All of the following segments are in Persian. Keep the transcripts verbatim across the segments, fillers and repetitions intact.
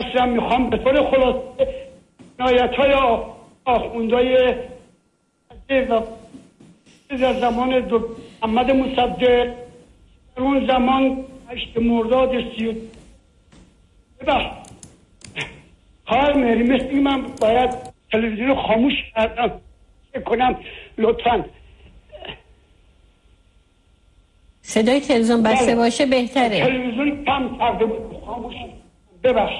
اصلا میخوام به طور خلاصه نایت های آخوندهای و در زمان دکتر محمد مصدق در اون زمان هشت مرداد سی ببخش خواهر مهری مثل من باید تلویزیون رو خاموش کردم کنم لطفا صدای تلویزیون بسته باشه بهتره. تلویزیون کم کرده بود خاموش ببخش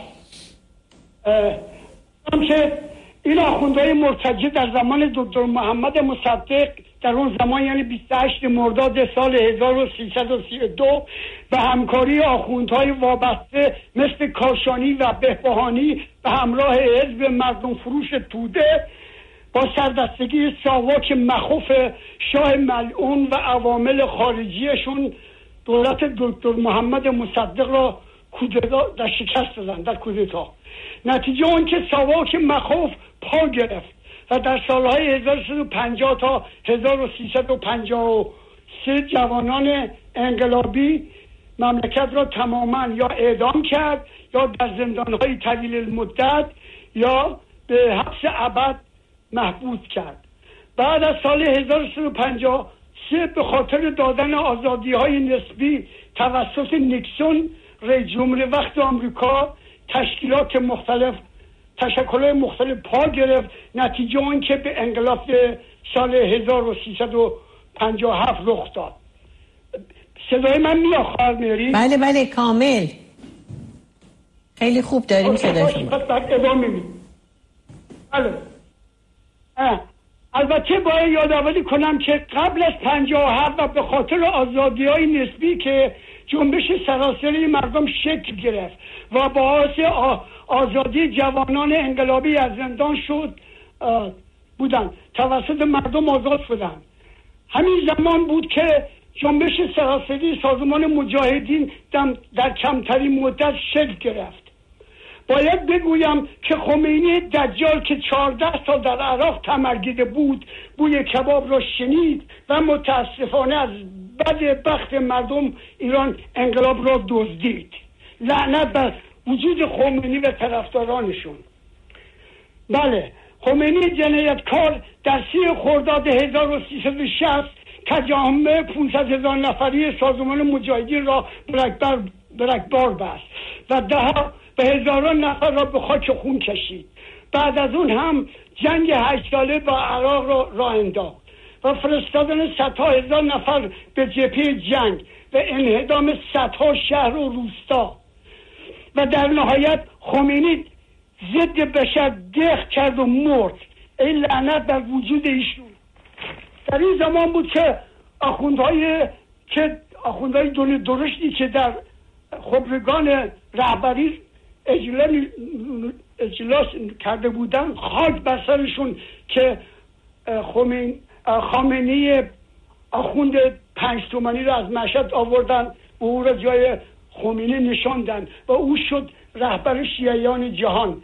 هم که این آخوندهای مرتجع در زمان دکتر محمد مصدق در اون زمان یعنی بیست و هشت مرداد سال هزار و سیصد و سی و دو به همکاری آخوندهای وابسته مثل کاشانی و بهبهانی به همراه حزب مردم فروش توده با سردستگی ساواک مخوف شاه ملعون و عوامل خارجیشون دولت دکتر محمد مصدق را کودتا در شکست دادن در کودتا. نتیجه اون که ساواک مخوف پا گرفت و در سالهای هزار و سیصد و پنجاه تا هزار و سیصد و پنجاه و سه جوانان انقلابی مملکت را تماما یا اعدام کرد یا در زندانهای طویل المدت یا به حبس ابد محبوس کرد. بعد از سال هزار و سیصد و پنجاه و سه به خاطر دادن آزادی های نسبی توسط نیکسون رئیس جمهور وقت آمریکا تشکیلات مختلف تشکلات مختلف پا گرفت. نتیجه اون که به انقلاب سال هزار و سیصد و پنجاه و هفت رخ داد. صدای من میاد خواهر مهری؟ بله بله کامل خیلی خوب داریم صدای شما. پس بعد ادامه میدیم. بله البته باید یادآوری کنم که قبل از پنجاه و هفت و به خاطر آزادی های نسبی که جنبش سراسری مردم شکل گرفت و باعث آزادی جوانان انقلابی از زندان شد بودن توسط مردم آزاد شدن. همین زمان بود که جنبش سراسری سازمان مجاهدین در کمترین مدت شکل گرفت. باید بگویم که خمینی دجال که چهارده سال در عراق تمرگیده بود بوی کباب را شنید و متاسفانه از بد بخت مردم ایران انقلاب را دزدید. لعنت بر وجود خمینی و طرفدارانشون. بله خمینی جنایتکار در سی خرداد هزار و سیصد و شصت تجمع پانصد هزار نفری سازمان مجاهدین را برکبار بست و ده به هزاران نفر را به خاک خون کشید. بعد از اون هم جنگ هشت ساله با عراق را راه انداخت و فرستادن صدها هزار نفر به جبهه جنگ و انهدام صدها شهر و روستا و در نهایت خمینی ضد بشر دق کرد و مرد. ای لعنت بر وجود ایشون. در این زمان بود که آخوندهای که آخوندهای دونه درشتی که در خبرگان رهبری اجلاس, اجلاس کرده بودن خاک بر سرشون که خمین خامنه‌ای آخوند پنج تومانی را از مشهد آوردن و او را جای خمینی نشاندن و او شد رهبر شیعیان جهان.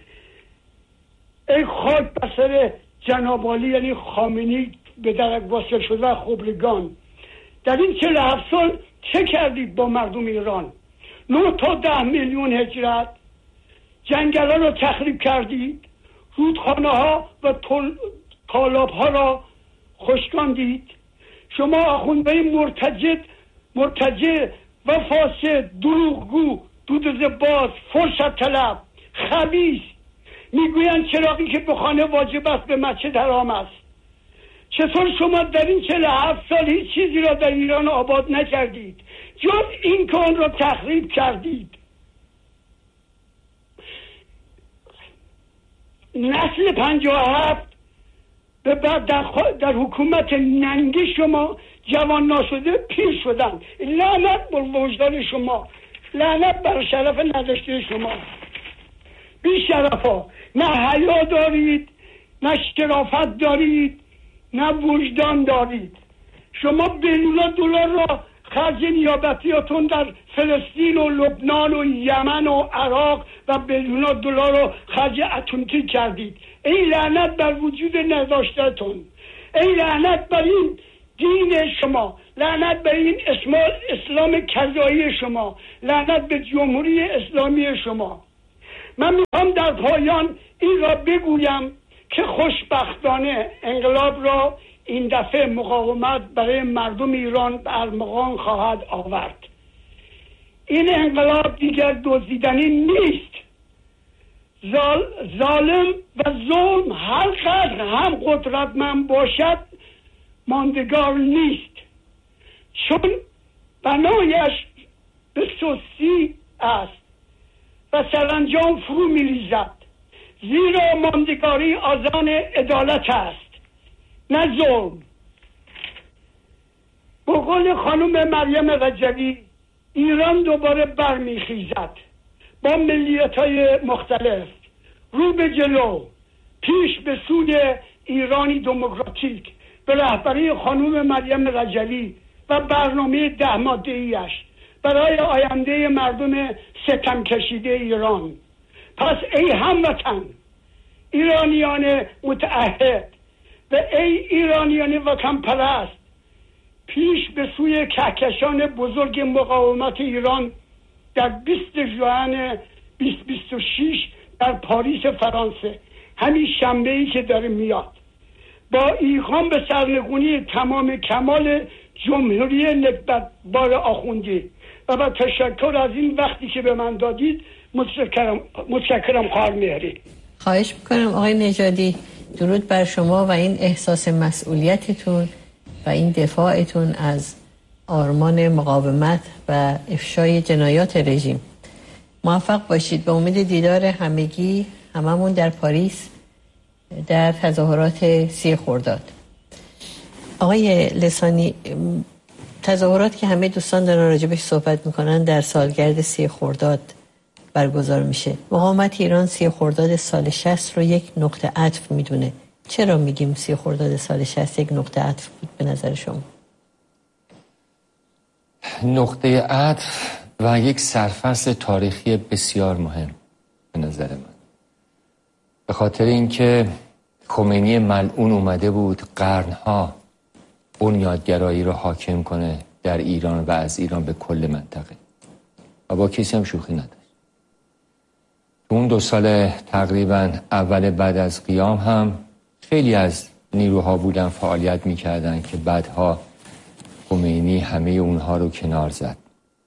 ای خاک بر سر جناب عالی یعنی خامنه‌ای به درک واصل شده خبرگان. در این چهل و هفت سال چه کردید با مردم ایران؟ نه تا ده میلیون هجرت، جنگل‌ها را تخریب کردید، رودخانه ها و تالاب ها را خشکاندید. شما آخوندهای مرتجع مرتجع و فاسد، دروغگو، دودز باز، فرصت طلب، خبیث میگویند چراغی که به خانه واجب است به مسجد حرام است. چطور شما در این چهل و هفت سال هیچ چیزی را در ایران آباد نکردید جز این که آن را تخریب کردید؟ نسل پنجاه و هفت به بعد در, در حکومت ننگی شما جوان ناشده پیر شدن. لعنت بر وجدان شما، لعنت بر شرف نداشته شما. بی شرفا، نه حیا دارید، نه شرافت دارید، نه وجدان دارید. شما بیلیون دلار را خرج نیابتیاتون در فلسطین و لبنان و یمن و عراق و بیلیون دلار را خرج اتمیکی کردید. ای لعنت بر وجود نداشتهتون، ای لعنت بر این دین شما، لعنت بر این اسلام کذایی شما، لعنت به جمهوری اسلامی شما. من میخوام در پایان این را بگویم که خوشبختانه انقلاب را این دفعه مقاومت برای مردم ایران به ارمغان خواهد آورد. این انقلاب دیگر دزدیدنی نیست. زال ظالم و ظلم هر قدر هم قدرتمند باشد ماندگار نیست، چون بنایش به سستی است و سرانجام فرو میریزد، زیرا ماندگاری آذان عدالت است نه ظلم. به قول خانم مریم رجوی ایران دوباره برمیخیزد با ملیت‌های مختلف رو به جلو، پیش به سوی ایرانی دموکراتیک به رهبری خانم مریم رجوی و برنامه ده ماده‌ایش برای آینده مردم ستم کشیده ایران. پس ای هموطن ایرانیان متعهد و ای ایرانیان وطن پرست، پیش به سوی کهکشان بزرگ مقاومت ایران در بیست ژوئن بیست بیست و شش در پاریس فرانسه، همین شنبه‌ای که داره میاد، با ایقام به سرنگونی تمام کمال جمهوری نکبتبار آخوندی و با تشکر از این وقتی که به من دادید متشکرم. متشکرم خواهر مهری. خواهش میکنم آقای نژادی، درود بر شما و این احساس مسئولیتتون و این دفاعتون از آرمان مقاومت و افشای جنایات رژیم. موفق باشید. به امید دیدار همگی هممون در پاریس در تظاهرات سی خرداد. آقای لسانی، تظاهرات که همه دوستان دارن راجبش صحبت میکنن در سالگرد سی خرداد برگزار میشه. مقاومت ایران سی خرداد سال شصت رو یک نقطه عطف میدونه. چرا میگیم سی خرداد سال شصت یک نقطه عطف بود به نظر شما؟ نقطه عطف و یک سرفصل تاریخی بسیار مهم به نظر من، به خاطر اینکه خمینی ملعون اومده بود قرنها بنیادگرایی رو حاکم کنه در ایران و از ایران به کل منطقه و با کسی هم شوخی نداشت. اون دو سال تقریبا اول بعد از قیام هم خیلی از نیروها بودن فعالیت میکردن که بعدها خمینی همه اونها رو کنار زد.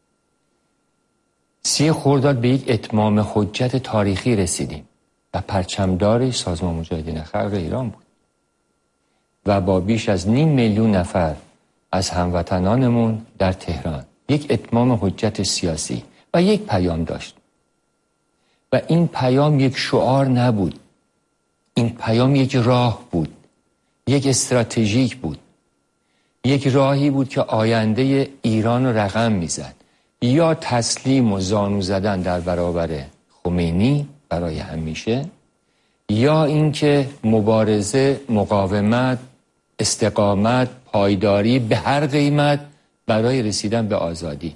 سی خرداد به یک اتمام حجت تاریخی رسیدیم و پرچمدارش سازمان مجاهدین خلق ایران بود و با بیش از نیم میلیون نفر از هموطنانمون در تهران یک اتمام حجت سیاسی و یک پیام داشت و این پیام یک شعار نبود، این پیام یک راه بود، یک استراتژیک بود، یک راهی بود که آینده ایران رو رقم میزد، یا تسلیم و زانو زدن در برابر خمینی برای همیشه، یا اینکه مبارزه، مقاومت، استقامت، پایداری به هر قیمت برای رسیدن به آزادی.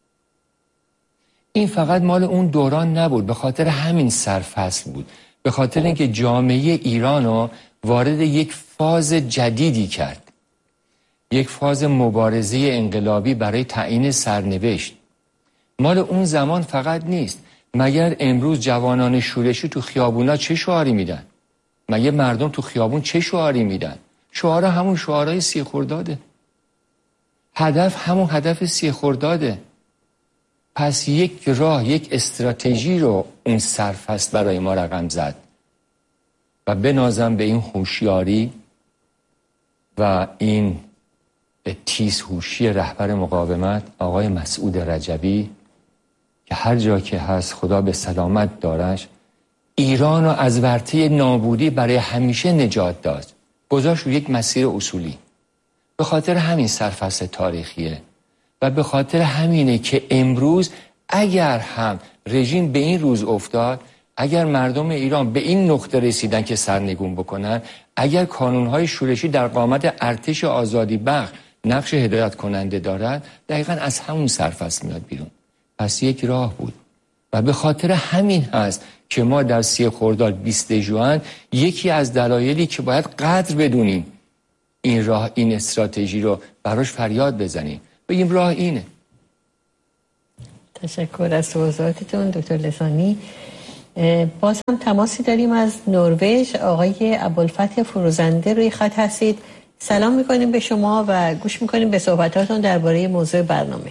این فقط مال اون دوران نبود، به خاطر همین سرفصل بود، به خاطر اینکه جامعه ایران رو وارد یک فاز جدیدی کرد، یک فاز مبارزه انقلابی برای تعیین سرنوشت. مال اون زمان فقط نیست. مگر امروز جوانان شورشی تو خیابونا چه شعاری میدن؟ مگه مردم تو خیابون چه شعاری میدن؟ شعار همون شعارهای سی خرداده، هدف همون هدف سی خرداده. پس یک راه، یک استراتژی رو اون سرفصل برای ما رقم زد و بنازم به این هوشیاری و این تیزهوشی رهبر مقاومت آقای مسعود رجبی که هر جا که هست خدا به سلامت دارش، ایران رو از ورطه نابودی برای همیشه نجات داد، گذاشت رو یک مسیر اصولی. به خاطر همین سرفصل تاریخیه و به خاطر همینه که امروز اگر هم رژیم به این روز افتاد، اگر مردم ایران به این نقطه رسیدن که سرنگون بکنن، اگر کانونهای شورشی در قامت ارتش آزادی بخش نقش هدایت کننده دارد، دقیقاً از همون سرفصل میاد بیرون. پس یک راه بود و به خاطر همین هست که ما در سی خرداد بیست ژوئن یکی از دلایلی که باید قدر بدونیم این راه، این استراتژی رو براش فریاد بزنیم، بگیم راه اینه. تشکر از توضیحاتتون دکتر لسانی. باز هم تماسی داریم از نروژ. آقای ابوالفتح فروزنده روی خط هستید. سلام میکنیم به شما و گوش میکنیم به صحبتاتون درباره موضوع برنامه.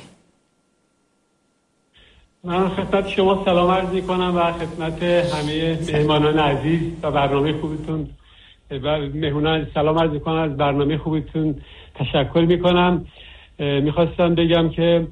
من خدمت شما سلام عرض میکنم و خدمت همه مهمانان عزیز و برنامه خوبتون و مهمانان سلام عرض میکنم، از برنامه خوبتون تشکر میکنم. میخواستم بگم که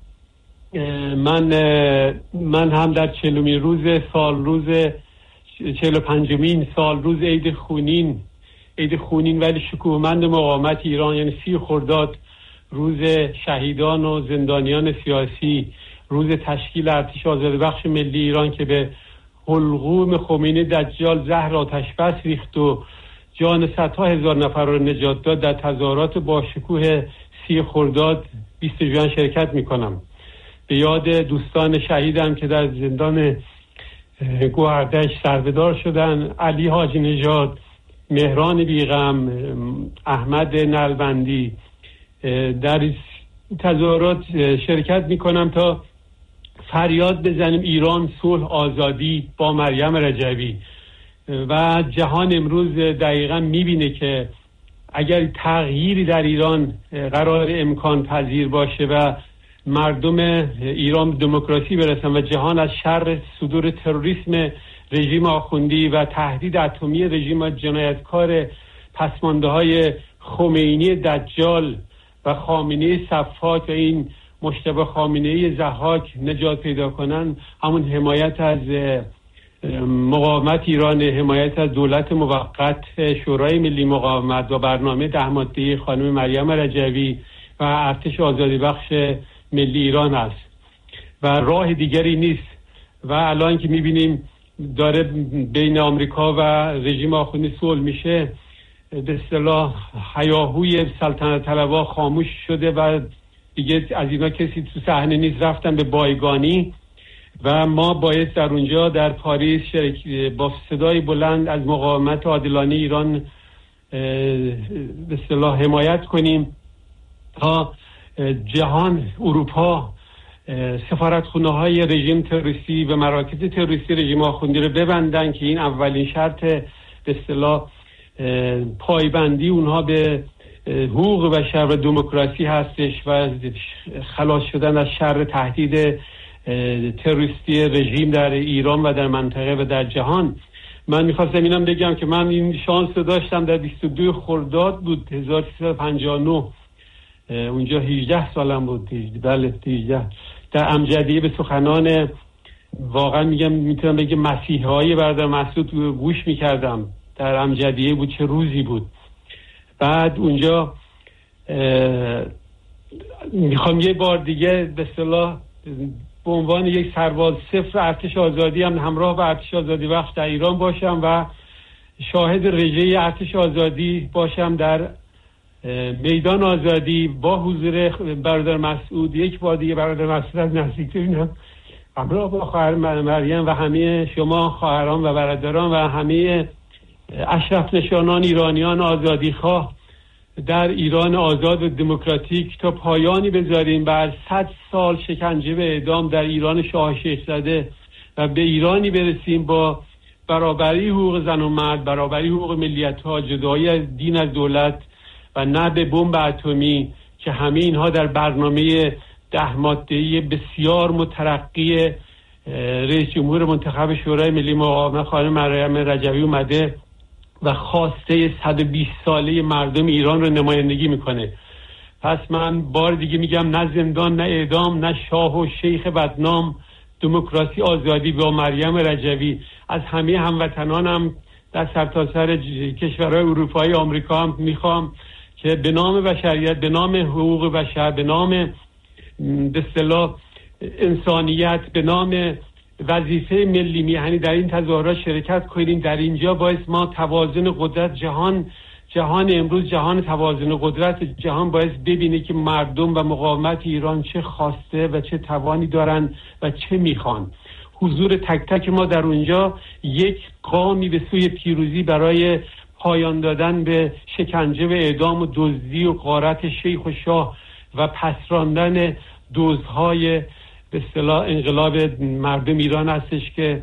من من هم در چهلمین روز سال روز چهل و پنجمین سال روز عید خونین عید خونین ولی شکوهمند مقاومت ایران، یعنی سی خرداد، روز شهیدان و زندانیان سیاسی، روز تشکیل ارتش آزادیبخش ملی ایران که به حلقوم خمینی دجال زهر آتش بس ریخت و جان صدها هزار نفر را نجات داد، در تظاهرات با شکوه سی خرداد بیست ژوئن شرکت میکنم. به یاد دوستان شهیدم که در زندان گوهردش سربدار شدن: علی حاجی نژاد، مهران بیغم، احمد نلبندی. در تظاهرات شرکت میکنم تا فریاد بزنیم ایران، صلح، آزادی با مریم رجوی. و جهان امروز دقیقا میبینه که اگر تغییری در ایران قرار امکان پذیر باشه و مردم ایران دموکراسی برسن و جهان از شر صدور تروریسم رژیم آخوندی و تهدید اتمی رژیم جنایتکار پسمانده های خمینی دجال و خامنه‌ای صفاک و این مجتبی خامنه‌ای ضحاک نجات پیدا کنن، همون حمایت از مقاومت ایران، حمایت از دولت موقت شورای ملی مقاومت و برنامه ده ماده‌ای خانم مریم رجوی و ارتش آزادیبخش ملی ایران است و راه دیگری نیست. و الان که میبینیم داره بین آمریکا و رژیم آخوندی صلح میشه، به اصطلاح هیاهوی سلطنت طلبها خاموش شده و دیگه از اینا کسی تو صحنه نیست، رفتن به بایگانی و ما باید در اونجا در پاریس شرک با صدای بلند از مقاومت عادلانه ایران به اصطلاح حمایت کنیم تا جهان، اروپا، سفارتخونه های رژیم تروریستی و مراکز تروریستی رژیم آخوندی رو ببندن که این اولین شرط به اصطلاح پایبندی اونها به حقوق بشر و دموکراسی هستش و خلاص شدن از شر تهدید تروریستی رژیم در ایران و در منطقه و در جهان. من میخواستم اینم بگم که من این شانس رو داشتم در بیست و دو خرداد بود هزار و سیصد و پنجاه و نه، اونجا هجده سالم بود، بله هجده، در امجدیه به سخنان واقعا میگم میتونم بگم مسیحایی برادر مسعود گوش میکردم. در امجدیه بود، چه روزی بود. بعد اونجا میخوام یه بار دیگه به اصطلاح به عنوان یک سرباز صفر ارتش آزادی هم همراه با ارتش آزادی بخش در ایران باشم و شاهد رژه ارتش آزادی باشم در میدان آزادی با حضور برادر مسعود. یک بار دیگه برادر مسعود از نزدیک ببینم همراه با خواهر مریم و همه شما خواهران و برادران و همه اشرف نشانان ایرانیان آزادیخواه در ایران آزاد و دموکراتیک تا پایانی بذاریم بر صد سال شکنجه و اعدام در ایران شاه شیخ زاده و به ایرانی برسیم با برابری حقوق زن و مرد، برابری حقوق ملیت‌ها، جدایی از دین از دولت و نه به بمب اتمی، که همه اینها در برنامه ده ماده‌ای بسیار مترقی رئیس جمهور منتخب شورای ملی مقاومت خانم مریم رجوی اومده و خواسته صد و بیست ساله مردم ایران رو نمایندگی میکنه. پس من بار دیگه میگم نه زندان، نه اعدام، نه شاه و شیخ بدنام، دموکراسی، آزادی با مریم رجوی. از همه هموطنانم در سرتاسر کشورهای اروپایی، آمریکا هم میخوام که به نام بشریت، به نام حقوق بشر، به نام به اصطلاح انسانیت، به نام وظیفه ملی میهنی در این تظاهرات شرکت کنیم. در اینجا باعث ما توازن قدرت جهان جهان امروز جهان توازن قدرت جهان باعث ببینه که مردم و مقاومت ایران چه خواسته و چه توانی دارن و چه میخوان. حضور تک تک ما در اونجا یک گامی به سوی پیروزی برای پایان دادن به شکنجه و اعدام و دزدی و غارت شیخ و شاه و پسراندن دزدهای به اصطلاح انقلاب مردم ایران هستش که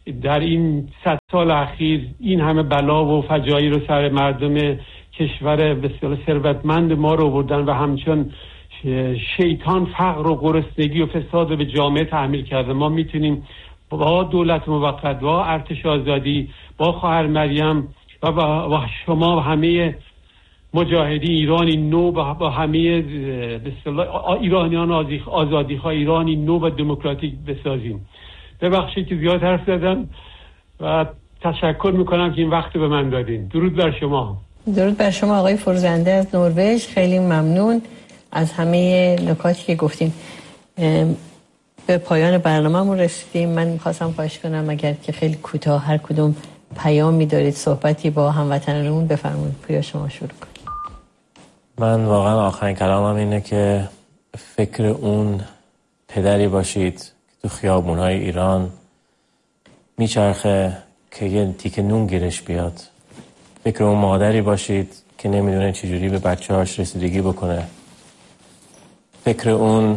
در این صد سال اخیر این همه بلا و فجایع رو سر مردم کشور بسیار ثروتمند ما رو آوردن و همچون شیطان فقر و گرسنگی و فساد به جامعه تحمیل کرده. ما میتونیم با دولت موقت، با ارتش آزادی، با خواهر مریم و با شما و همه مجاهدین ایرانی نو با همه به اصطلاح ایرانیان آزادی ها ایرانی نو و دموکراتیک بسازیم. ببخشید که زیاد حرف زدم و تشکر میکنم که این وقت به من دادین. درود بر شما. درود بر شما آقای فروزنده از نروژ. خیلی ممنون از همه نکاتی که گفتین. به پایان برنامه‌مون رسیدیم. من می‌خواستم خواهش کنم اگر که خیلی کوتاه هر کدوم پیامی دارید، صحبتی با هموطنانمون بفرمایید. پویا شما شروع کنید. من واقعا آخرین کلامم اینه که فکر اون پدری باشید که تو خیابون‌های ایران میچرخه که یه تیکه نون گیرش بیاد. فکر اون مادری باشید که نمیدونه چجوری به بچه‌هاش رسیدگی بکنه. فکر اون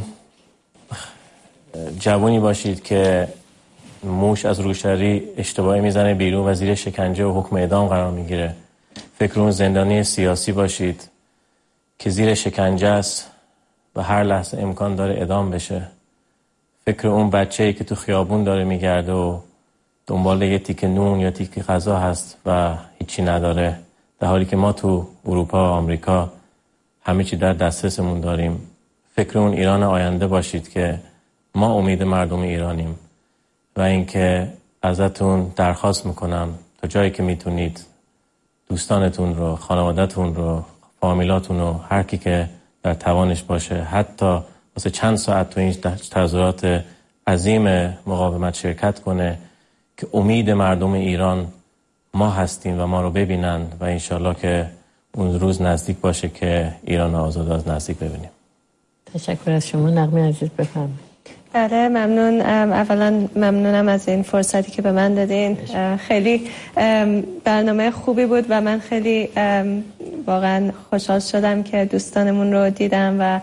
جوانی باشید که موش از روسری اشتباهی میزنه بیرون و زیر شکنجه و حکم اعدام قرار میگیره. فکر اون زندانی سیاسی باشید که زیر شکنجه است و هر لحظه امکان داره اعدام بشه. فکر اون بچه‌ای که تو خیابون داره میگرده و دنبال یه تیکه نون یا تیکه غذا هست و هیچی نداره، در حالی که ما تو اروپا و آمریکا همه چی در دسترسمون داریم. فکر اون ایران آینده باشید که ما امید مردم ایرانیم و اینکه ازتون درخواست میکنم تا جایی که میتونید دوستانتون رو، خانوادتون رو، فامیلاتون رو، هر کی که در توانش باشه، حتی واسه چند ساعت تو این تظاهرات عظیم مقاومت شرکت کنه که امید مردم ایران ما هستیم و ما رو ببینن و انشالله که اون روز نزدیک باشه که ایران آزاد از نزدیک ببینیم. تشکر از شما. نغمه عزیز بفرمایید. بله ممنون. اولا ممنونم از این فرصتی که به من دادین. خیلی برنامه خوبی بود و من خیلی واقعا خوشحال شدم که دوستانمون رو دیدم و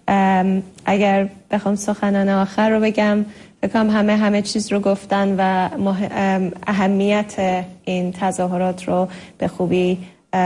اگر بخوام سخنان آخر رو بگم، بکنم همه همه چیز رو گفتن و اهمیت این تظاهرات رو به خوبی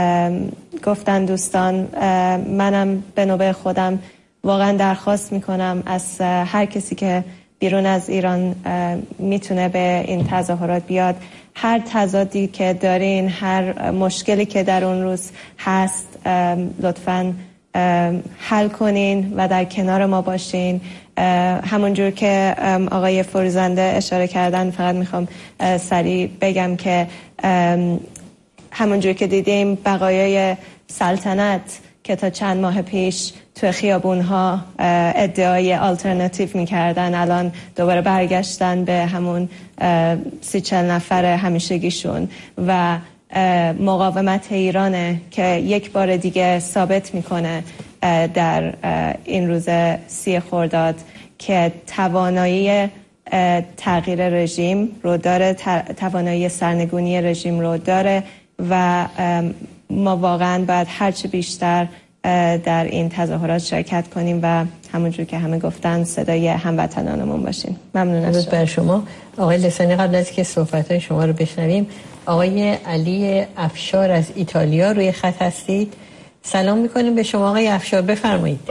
گفتن دوستان. منم به نوبه خودم واقعا درخواست میکنم از هر کسی که بیرون از ایران میتونه به این تظاهرات بیاد، هر تضادی که دارین، هر مشکلی که در اون روز هست، لطفاً حل کنین و در کنار ما باشین. همونجور که آقای فروزنده اشاره کردن، فقط میخوام سریع بگم که همونجور که دیدیم بقایای سلطنت که تا چند ماه پیش تو خیابونها ادعای آلترناتیو میکردن، الان دوباره برگشتن به همون سی چل نفر همیشگیشون و مقاومت ایرانه که یک بار دیگه ثابت میکنه در این روز سی خرداد که توانایی تغییر رژیم رو داره، توانایی سرنگونی رژیم رو داره و ما واقعا باید هرچه بیشتر در این تظاهرات شرکت کنیم و همونجور که همه گفتن صدای هموطنانمون باشیم. ممنون از شما. بر شما آقای لسانی. قبل از که صحبت‌های شما رو بشنویم، آقای علی افشار از ایتالیا روی خط هستید. سلام میکنیم به شما آقای افشار، بفرمایید.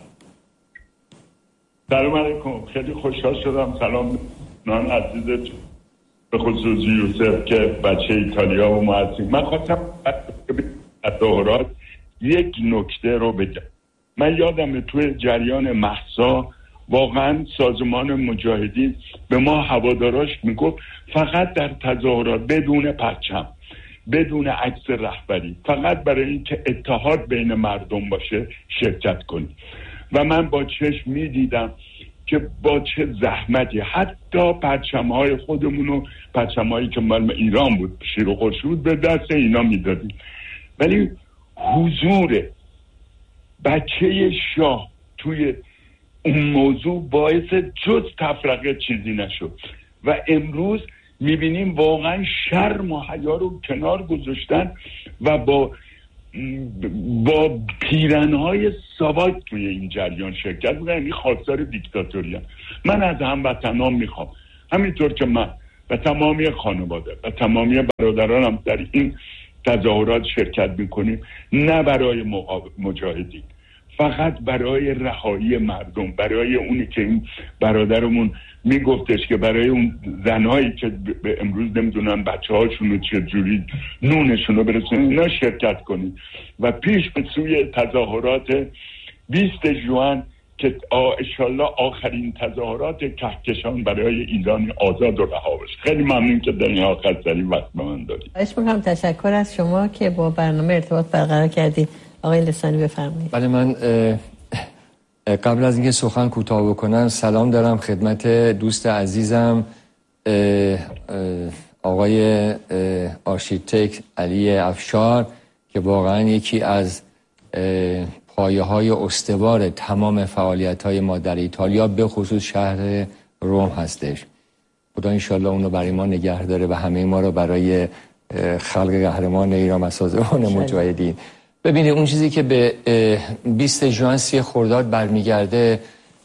سلام علیکم، خیلی خوشحال شدم. سلام نان عزیزت، به خصوص یوسف که بچه ایتالیا و ما هستیم. من خواستم تظاهرات یک نکته رو بگم. من یادمه توی جریان مهسا واقعا سازمان مجاهدین به ما هواداراش میگفت فقط در تظاهرات بدون پرچم، بدون عکس رهبری، فقط برای اینکه اتحاد بین مردم باشه شرکت کنید. و من با چشم میدیدم که با چه زحمتی حتی پرچم‌های خودمونو، پرچم‌هایی که مال ایران بود، شیر و خورشید، به دست اینا میدادیم. ولی حضور بچه شاه توی اون موضوع باعث جز تفرقه چیزی نشد و امروز میبینیم واقعا شرم و حیا رو کنار گذاشتن و با با پیرنهای ساواک توی این جریان شرکت میکنن. این خواستار دیکتاتوری هم. من از هموطنان میخوام همینطور که من و تمامی خانواده و تمامی برادرانم در این تظاهرات شرکت میکنیم، نه برای مجاهدین، فقط برای رهایی مردم، برای اونی که این برادرمون میگفتش که برای اون زنهایی که به امروز نمیدونن بچه هاشونو چجوری نونشونو برسونن، اینا شرکت کنید و پیش به سوی تظاهرات بیست ژوئن که انشالله آخرین تظاهرات کهکشان برای ایران آزاد و رها بشه. خیلی ممنون که در این آخر سری وقت به من دادید. خواهش می‌کنم. تشکر از شما که با برنامه ارتباط برقرار کردید. آقای لسانی بفرمایید. بله، من قبل از اینکه سخن کوتاه بکنم سلام دارم خدمت دوست عزیزم آقای آرشیتکت علی افشار که واقعا یکی از پایه های استوار تمام فعالیت های ما در ایتالیا به خصوص شهر روم هستش. خدا انشالله اونو برای ما نگه داره و همه ما رو برای خلق قهرمان ایران و سازمان مجاهدین. ببینید اون چیزی که به بیست ژوئن سی خرداد برمیگرده،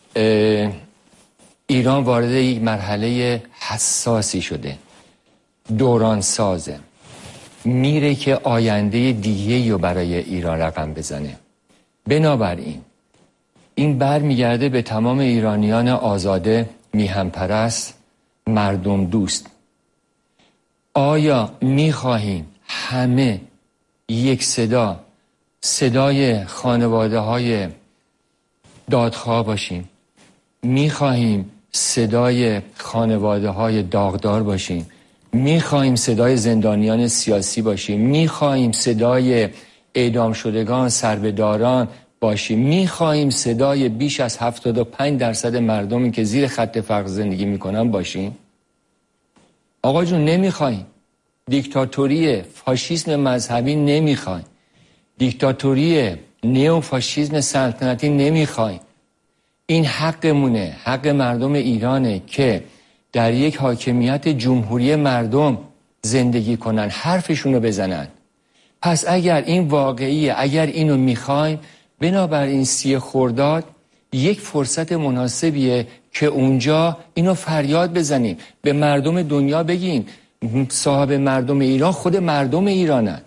ایران وارد یک مرحله حساسی شده، دوران سازه، میره که آینده دیگه‌ای رو برای ایران رقم بزنه. بنابراین این برمیگرده به تمام ایرانیان آزاده، میهن پرست، مردم دوست. آیا میخواهیم همه یک صدا، صدای خانواده های دادخواه باشیم؟ میخواهیم صدای خانواده های داغدار باشیم؟ میخواهیم صدای زندانیان سیاسی باشیم؟ میخواهیم صدای اعدام شدگان، سربهداران باشیم؟ میخواهیم صدای بیش از هفتاد و پنج درصد مردمی که زیر خط فقر زندگی میکنن باشیم؟ آقا جون نمیخواهیم. دیکتاتوری فاشیسم مذهبی نمیخواهیم. دیکتاتوری نئوفاشیسم سلطنتی نمیخوایم. این حقمونه، حق مردم ایرانه که در یک حاکمیت جمهوری مردم زندگی کنن، حرفشونو بزنن. پس اگر این واقعیه، اگر اینو میخوایم، بنابراین سی خرداد یک فرصت مناسبیه که اونجا اینو فریاد بزنیم، به مردم دنیا بگیم صاحب مردم ایران خود مردم ایرانن.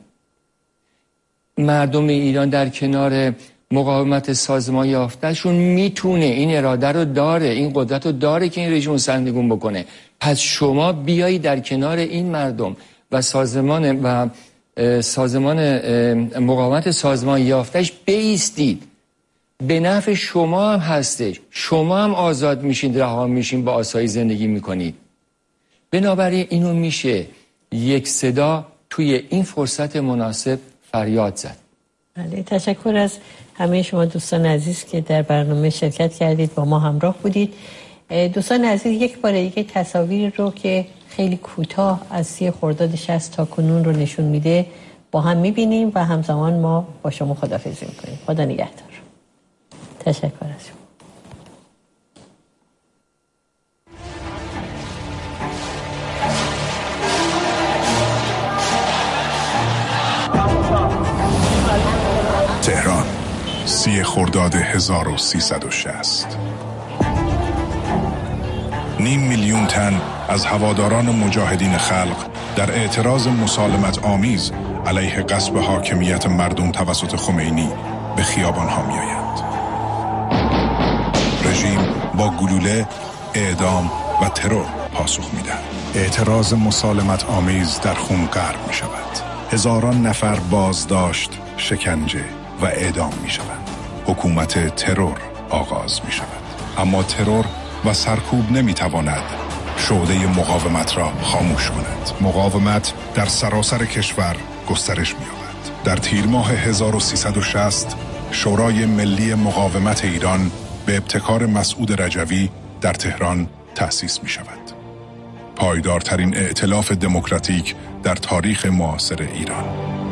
مردم ایران در کنار مقاومت سازمان یافتهشون میتونه، این اراده رو داره، این قدرت رو داره که این رژیم سرنگون بکنه. پس شما بیایی در کنار این مردم و سازمان و سازمان مقاومت سازمان یافتهش بایستید. به نفع شما هم هستش، شما هم آزاد میشین، رها میشین، با آسایی زندگی میکنید. بنابراین اینو میشه یک صدا توی این فرصت مناسب فریاد زد. بله، تشکر از همه شما دوستان عزیز که در برنامه شرکت کردید، با ما همراه بودید. دوستان عزیز، یک بار دیگه تصاویر رو که خیلی کوتاه از سی خرداد شصت تا کنون رو نشون میده با هم میبینیم و همزمان ما با شما خداحافظی میکنیم. خدا نگهدار. تشکر از شما. تهران، سی خرداد هزار و سیصد و شصت. نیم میلیون تن از هواداران مجاهدین خلق در اعتراض مسالمت آمیز علیه غصب حاکمیت مردم توسط خمینی به خیابان‌ها می‌آیند. رژیم با گلوله، اعدام و ترور پاسخ می‌دهد. اعتراض مسالمت آمیز در خون غرق می‌شود. هزاران نفر بازداشت، شکنجه و اعدام می‌شوند. حکومت ترور آغاز می‌شود. اما ترور و سرکوب نمی‌تواند شعله مقاومت را خاموش کند. مقاومت در سراسر کشور گسترش می‌یابد. در تیر ماه هزار و سیصد و شصت شورای ملی مقاومت ایران به ابتکار مسعود رجوی در تهران تأسیس می‌شود. پایدارترین ائتلاف دموکراتیک در تاریخ معاصر ایران.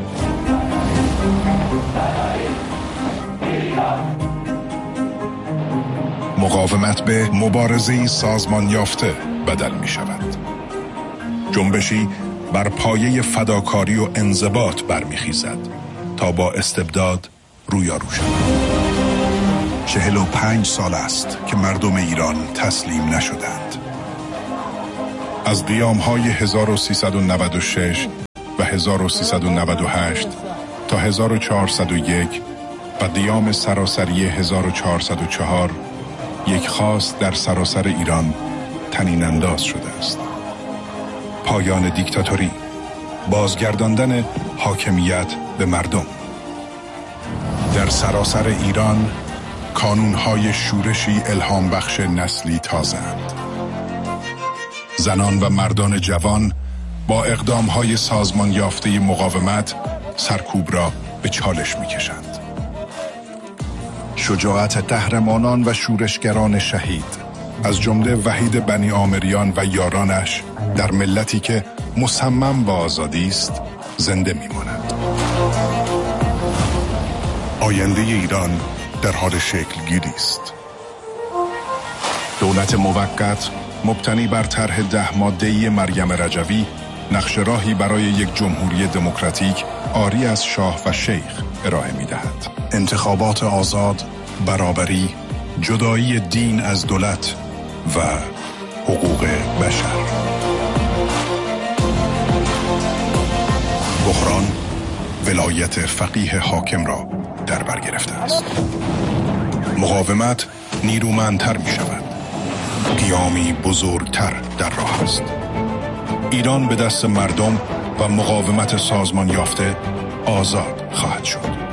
مقاومت به مبارزه‌ای سازمان یافته بدل می شود. جنبشی بر پایه فداکاری و انضباط برمیخیزد تا با استبداد رویارو شود. چهل و پنج سال است که مردم ایران تسلیم نشدند. از قیام‌های هزار و سیصد و نود و شش و هزار و سیصد و نود و هشت تا هزار و چهارصد و یک و قیام سراسری هزار و چهارصد و چهار یک خواست در سراسر ایران طنین انداز شده است. پایان دیکتاتوری، بازگرداندن حاکمیت به مردم. در سراسر ایران کانونهای شورشی الهام بخش نسلی تازه‌اند. زنان و مردان جوان با اقدامهای سازمان یافته مقاومت سرکوب را به چالش می‌کشند. شجاعت قهرمانان و شورشگران شهید از جمله وحید بنی آمریان و یارانش در ملتی که مصمم به آزادی است زنده می‌ماند. آینده ایران در حال شکل گیری است. دولت موقت مبتنی بر طرح ده ماده‌ای مریم رجوی نقش راهی برای یک جمهوری دموکراتیک عاری از شاه و شیخ ارائه می‌دهد. انتخابات آزاد، برابری، جدایی دین از دولت و حقوق بشر. بحران ولایت فقیه حاکم را در بر گرفته است. مقاومت نیرومندتر می شود. قیامی بزرگتر در راه است. ایران به دست مردم و مقاومت سازمان یافته آزاد خواهد شد.